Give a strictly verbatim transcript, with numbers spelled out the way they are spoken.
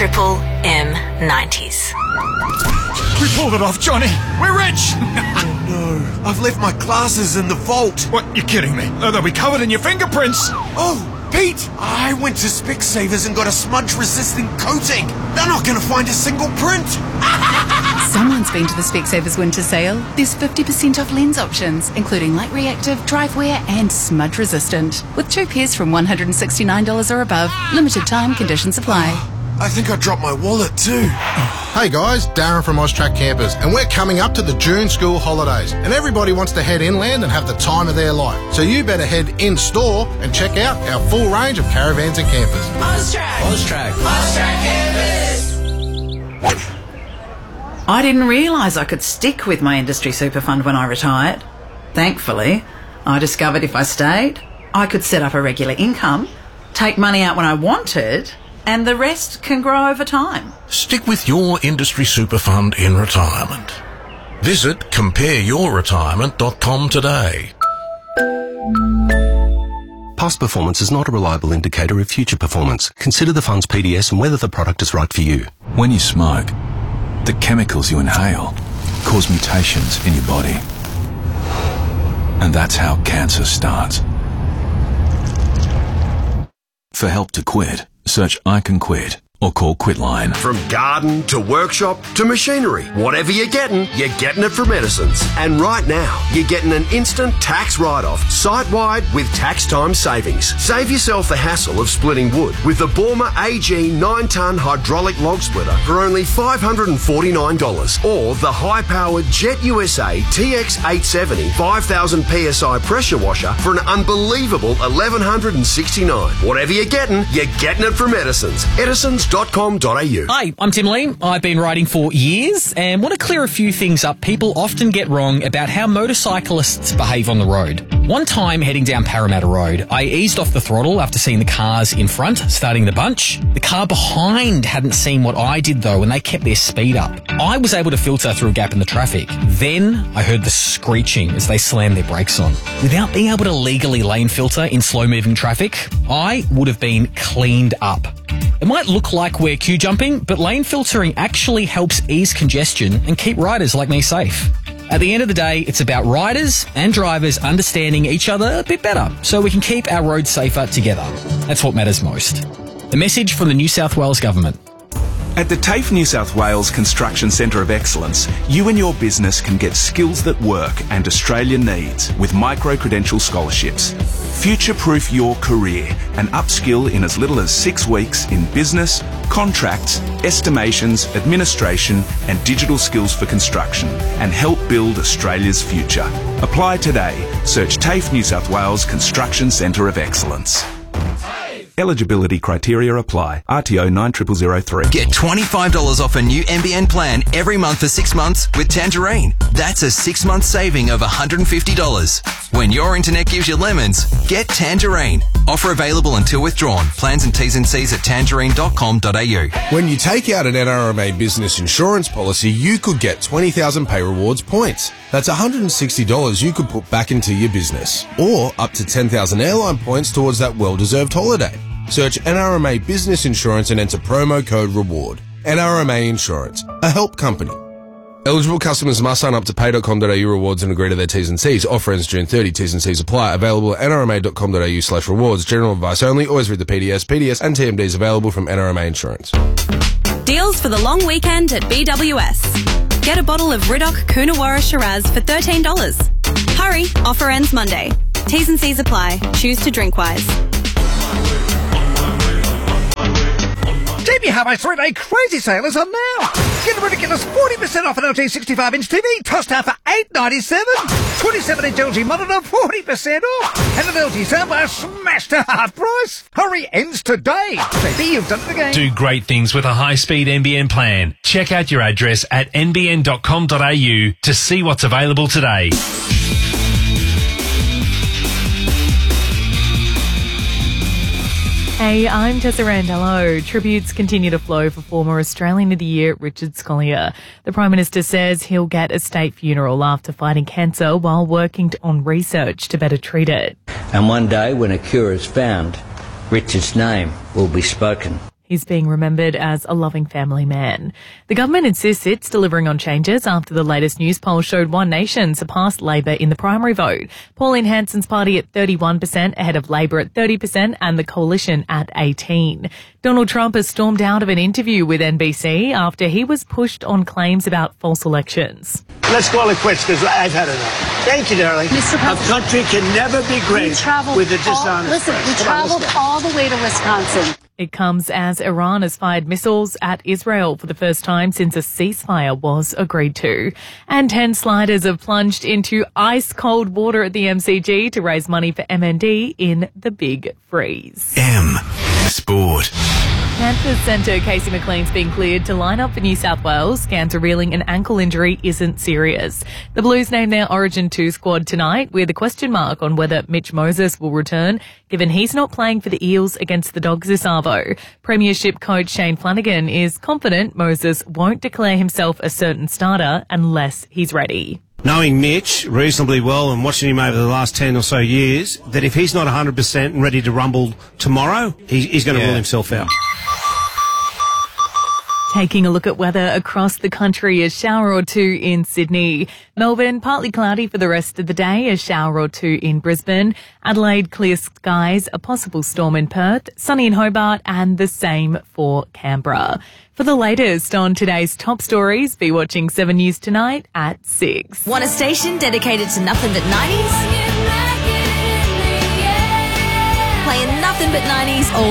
Triple M nineties. We pulled it off, Johnny. We're rich. Oh no, I've left my glasses in the vault. What, you're kidding me? Oh, they'll be covered in your fingerprints. Oh, Pete, I went to Specsavers and got a smudge-resistant coating. They're not going to find a single print. Someone's been to the Specsavers winter sale. There's fifty percent off lens options, including light reactive, drive wear and smudge resistant. With two pairs from one hundred sixty-nine dollars or above. Limited time, conditions apply. I think I dropped my wallet too. Hey guys, Darren from Austrac Campers, and we're coming up to the June school holidays, and everybody wants to head inland and have the time of their life. So you better head in-store and check out our full range of caravans and campers. Austrac! Austrac! Austrac Campers! I didn't realise I could stick with my industry super fund when I retired. Thankfully, I discovered if I stayed, I could set up a regular income, take money out when I wanted, and the rest can grow over time. Stick with your industry super fund in retirement. Visit compare your retirement dot com today. Past performance is not a reliable indicator of future performance. Consider the fund's P D S and whether the product is right for you. When you smoke, the chemicals you inhale cause mutations in your body. And that's how cancer starts. For help to quit, search I Can Quit or call Quitline. From garden to workshop to machinery, whatever you're getting, you're getting it from Edison's. And right now, you're getting an instant tax write-off, site-wide with tax time savings. Save yourself the hassle of splitting wood with the Borma A G nine ton hydraulic log splitter for only five hundred forty-nine dollars, or the high-powered Jet U S A T X eight seventy five thousand P S I pressure washer for an unbelievable eleven sixty-nine dollars. Whatever you're getting, you're getting it from Edison's. Edison's dot com dot a u. Hi, I'm Tim Lee. I've been riding for years and want to clear a few things up people often get wrong about how motorcyclists behave on the road. One time heading down Parramatta Road, I eased off the throttle after seeing the cars in front starting the bunch. The car behind hadn't seen what I did though, and they kept their speed up. I was able to filter through a gap in the traffic. Then I heard the screeching as they slammed their brakes on. Without being able to legally lane filter in slow-moving traffic, I would have been cleaned up. It might look like we're queue jumping, but lane filtering actually helps ease congestion and keep riders like me safe. At the end of the day, it's about riders and drivers understanding each other a bit better so we can keep our roads safer together. That's what matters most. A message from the New South Wales Government. At the TAFE New South Wales Construction Centre of Excellence, you and your business can get skills that work and Australia needs with micro-credential scholarships. Future-proof your career and upskill in as little as six weeks in business, contracts, estimations, administration and digital skills for construction, and help build Australia's future. Apply today. Search TAFE New South Wales Construction Centre of Excellence. Eligibility criteria apply. R T O nine zero zero zero three. Get twenty-five dollars off a new N B N plan every month for six months with Tangerine. That's a six-month saving of one hundred fifty dollars. When your internet gives you lemons, get Tangerine. Offer available until withdrawn. Plans and T's and C's at tangerine dot com dot a u. When you take out an N R M A business insurance policy, you could get twenty thousand Pay Rewards points. That's one hundred sixty dollars you could put back into your business. Or up to ten thousand airline points towards that well-deserved holiday. Search N R M A Business Insurance and enter promo code REWARD. N R M A Insurance, a help company. Eligible customers must sign up to pay dot com dot a u rewards and agree to their T's and C's. Offer ends June thirtieth. T's and C's apply. Available at N R M A dot com dot a u slash rewards. General advice only. Always read the P D S. P D S and T M Ds available from N R M A Insurance. Deals for the long weekend at B W S. Get a bottle of Riddoch Coonawarra Shiraz for thirteen dollars. Hurry, offer ends Monday. T's and C's apply. Choose to drink wise. J B Hi-Fi three-day crazy sale is on now. Get a ridiculous forty percent off an L G sixty-five inch T V, tossed out for eight ninety-seven. twenty-seven inch L G monitor, forty percent off. And an L G soundbar smashed to half price. Hurry, ends today. J B, you've done it again. Do great things with a high-speed N B N plan. Check out your address at n b n dot com dot a u to see what's available today. Hey, I'm Tessa Randello. Tributes continue to flow for former Australian of the Year Richard Scolyer. The Prime Minister says he'll get a state funeral after fighting cancer while working on research to better treat it. And one day when a cure is found, Richard's name will be spoken. He's being remembered as a loving family man. The government insists it's delivering on changes after the latest news poll showed One Nation surpassed Labor in the primary vote. Pauline Hanson's party at thirty-one percent, ahead of Labor at thirty percent and the Coalition at eighteen. Donald Trump has stormed out of an interview with N B C after he was pushed on claims about false elections. Let's call it quits because I've had enough. Thank you, darling. Mister President, a country can never be great with a dishonest. Listen, we traveled all the way to Wisconsin. It comes as Iran has fired missiles at Israel for the first time since a ceasefire was agreed to. And ten sliders have plunged into ice-cold water at the M C G to raise money for M N D in the big freeze. M Sport. Panthers centre Casey McLean's been cleared to line up for New South Wales. Scans are revealing an ankle injury isn't serious. The Blues named their Origin two squad tonight with a question mark on whether Mitch Moses will return, given he's not playing for the Eels against the Dogs this arvo. Premiership coach Shane Flanagan is confident Moses won't declare himself a certain starter unless he's ready. Knowing Mitch reasonably well and watching him over the last ten or so years, that if he's not one hundred percent and ready to rumble tomorrow, he, he's going to yeah. rule himself out. Taking a look at weather across the country, a shower or two in Sydney. Melbourne, partly cloudy for the rest of the day, a shower or two in Brisbane. Adelaide, clear skies, a possible storm in Perth, sunny in Hobart, and the same for Canberra. For the latest on today's top stories, be watching seven News tonight at six. Want a station dedicated to nothing but nineties? Playing nothing but nineties all